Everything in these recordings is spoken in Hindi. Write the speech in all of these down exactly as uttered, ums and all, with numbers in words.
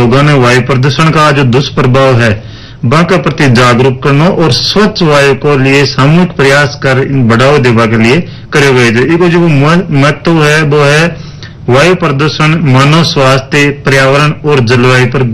लोगों ने वायु प्रदूषण का जो दुष्प्रभाव है वह के प्रति जागरूक करना और स्वच्छ वायु को लिए सामूहिक प्रयास कर इन बढ़ावा देवा के लिए करे गए थे। इको जो महत्व है वो है वायु प्रदूषण मानव स्वास्थ्य, पर्यावरण और जलवायु पर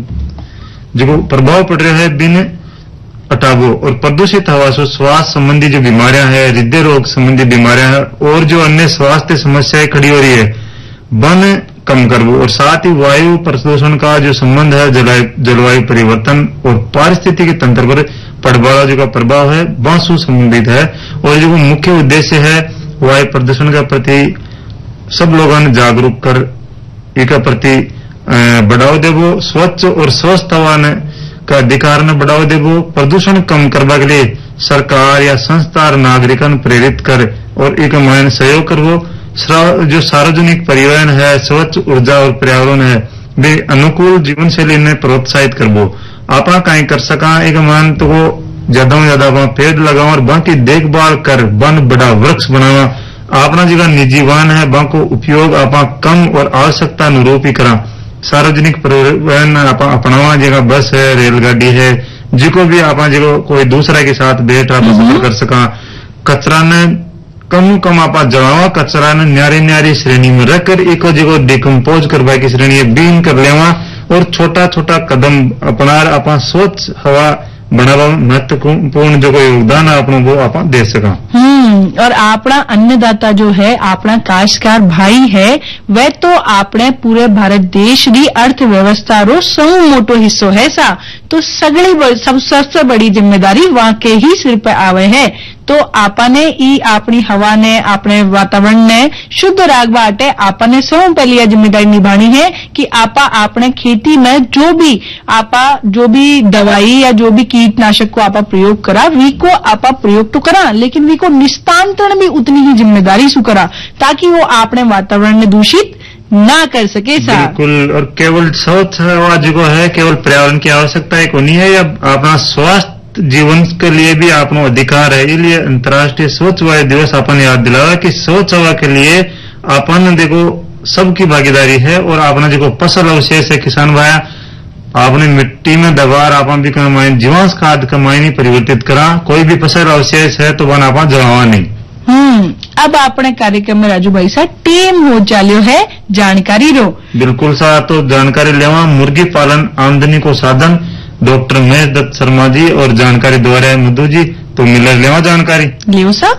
जो प्रभाव पड़ रहा है बिन हटावो और प्रदूषित हवा से श्वास संबंधी जो बीमारियां हैं, हृदय रोग संबंधी बीमारियां हैं और जो अन्य स्वास्थ्य समस्याएं खड़ी हो रही है वन कम करवो और साथ ही वायु प्रदूषण का जो संबंध है जलवायु परिवर्तन और पारिस्थितिकी तंत्र पर पड़ने वाला जो का प्रभाव है वह से संबंधित है। और जो मुख्य उद्देश्य है वायु प्रदूषण के प्रति सब लोगों ने जागरूक कर इसके प्रति बढ़ावा देवो, स्वच्छ और स्वस्थ हवा का अधिकार ने बढ़ावा देवो, प्रदूषण कम करने के लिए सरकार या संस्था और नागरिकों प्रेरित कर और एक मान सहयोग करवो। जो सार्वजनिक परिवहन है, स्वच्छ ऊर्जा और पर्यावरण है वे अनुकूल जीवन शैली ने प्रोत्साहित करवो। आप कहीं कर सका एक मान तो वो ज्यादा से ज्यादा वहां पेड़ लगाओ और वहां की देखभाल कर वन बड़ा वृक्ष बनावा। अपना जगह निजी वाहन है वहां को उपयोग आप कम और आवश्यकता अनुरूप ही करा। सार्वजनिक परिवहन आप अपनावा, जगह बस है, रेलगाड़ी है, जिको भी आप जो कोई दूसरा के साथ बैठ आप सफर कर सका। कचरा ने कम कम आप जलावा, कचरा ने न्यारी न्यारी श्रेणी में रखकर एक जगह डिकम्पोज करवा की श्रेणी बीन कर लेवा और छोटा छोटा कदम अपना आप स्वच्छ हवा बनावा महत्वपूर्ण जो कोई योगदान है अपनों को आप दे सका। हम्म और अपना अन्नदाता जो है अपना काश्तकार भाई है वह तो आपने पूरे भारत देश की अर्थव्यवस्था रो सौ मोटो हिस्सो है सा तो सगड़ी सब सबसे बड़ी जिम्मेदारी वहां के ही सिर पे आवे है। तो आपने ई अपनी हवा ने अपने वातावरण ने शुद्ध राखवा आटे आपने सौ पहली यह जिम्मेदारी निभानी है कि आपा अपने खेती में जो भी आपा जो भी दवाई या जो भी कीटनाशक को आपा प्रयोग करा वी को आपा प्रयोग तो करा लेकिन वी को निस्तांतरण भी उतनी ही जिम्मेदारी से करा ताकि वो अपने वातावरण में दूषित ना कर सके। सा बिल्कुल। और केवल स्वच्छ हवा जो है केवल पर्यावरण की आवश्यकता एक नहीं है या अपना स्वास्थ्य जीवन के लिए भी आपनो अधिकार है। इसलिए अंतर्राष्ट्रीय स्वच्छ वायु दिवस अपन याद दिलावा कि स्वच्छ हवा के लिए अपन देखो सबकी भागीदारी है। और आपने देखो फसल अवशेष है किसान भाई आपने मिट्टी में दबा आपन भी कमाई जीवांश खाद कमाई नहीं परिवर्तित करा। कोई भी फसल अवशेष है तो वन आप जलावा नहीं। हम्म अब अपने कार्यक्रम में राजू भाई सा टीम हो चाल्यो है जानकारी रो। बिल्कुल सा तो जानकारी लेवा मुर्गी पालन आमदनी को साधन डॉक्टर महेश दत्त शर्मा जी और जानकारी द्वारा मधु जी तो मिलर लेवा जानकारी लियो सा।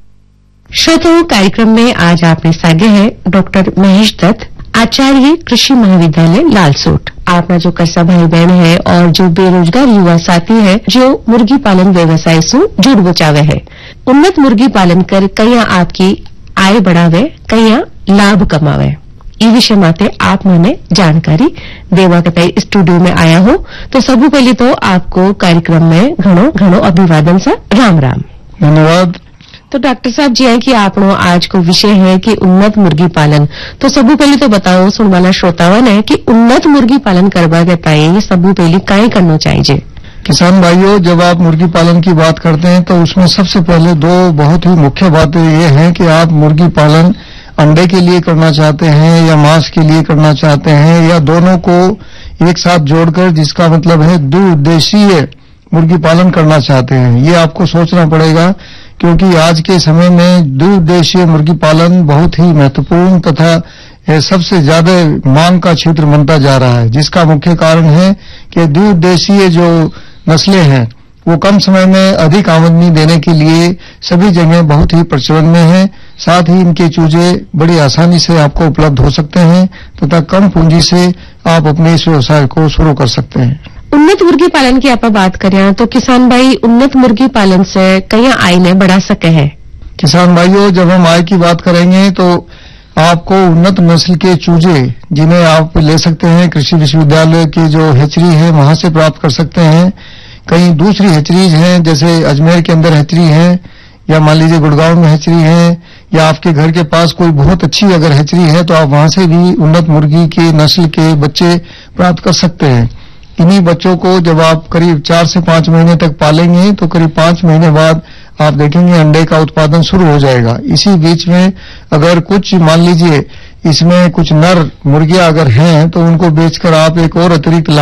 श्रोताओं कार्यक्रम में आज आपने सागे है डॉक्टर महेश दत्त आचार्य कृषि महाविद्यालय लालसोट। आपना जो कसा भाई बहन है और जो बेरोजगार युवा साथी है जो मुर्गी पालन व्यवसाय से जुड़ बचावे है उन्नत मुर्गी पालन कर कई आपकी आय बढ़ावे कई लाभ कमावे ये विषय माते आप मैंने जानकारी देवा के तय स्टूडियो में आया हो तो सबू पहले तो आपको कार्यक्रम में घणो घणो अभिवादन सा राम राम धन्यवाद। तो डॉक्टर साहब जी है कि आपनो आज को विषय है कि उन्नत मुर्गी पालन। तो सबू पहले तो बताओ सुन वाला श्रोताओं ने कि उन्नत मुर्गी पालन करवा के पाए सबू पहले काय करना चाहिए। किसान भाइयों जब आप मुर्गी पालन की बात करते हैं तो उसमें सबसे पहले दो बहुत ही मुख्य बातें ये हैं कि आप मुर्गी पालन अंडे के लिए करना चाहते हैं या मांस के लिए करना चाहते हैं या दोनों को एक साथ जोड़कर जिसका मतलब है द्विउद्देशीय मुर्गी पालन करना चाहते हैं। ये आपको सोचना पड़ेगा क्योंकि आज के समय में द्विउद्देशीय मुर्गी पालन बहुत ही महत्वपूर्ण तथा सबसे ज्यादा मांग का क्षेत्र बनता जा रहा है जिसका मुख्य कारण है कि द्विउद्देशीय जो नस्लें हैं वो कम समय में अधिक आमदनी देने के लिए सभी जगह बहुत ही प्रचलन में है। साथ ही इनके चूजे बड़ी आसानी से आपको उपलब्ध हो सकते हैं तथा कम पूंजी से आप अपने इस व्यवसाय को शुरू कर सकते हैं। उन्नत मुर्गी पालन की आप बात करें तो किसान भाई उन्नत मुर्गी पालन से कई आय ने बढ़ा सके हैं। किसान भाइयों जब हम आय की बात करेंगे तो आपको उन्नत नस्ल के चूजे जिन्हें आप ले सकते हैं कृषि विश्वविद्यालय की जो हेचरी है वहां से प्राप्त कर सकते हैं। कई दूसरी हेचरीज हैं जैसे अजमेर के अंदर हेचरी है या मान लीजिए गुड़गांव में हेचरी है या आपके घर के पास कोई बहुत अच्छी अगर हेचरी है तो आप वहां से भी उन्नत मुर्गी के नस्ल के बच्चे प्राप्त कर सकते हैं। इन्हीं बच्चों को जब आप करीब चार से पांच महीने तक पालेंगे तो करीब पांच महीने बाद आप देखेंगे अंडे का उत्पादन शुरू हो जाएगा। इसी बीच में अगर कुछ मान लीजिए इसमें कुछ नर मुर्गियां अगर हैं तो उनको बेचकर आप एक और अतिरिक्त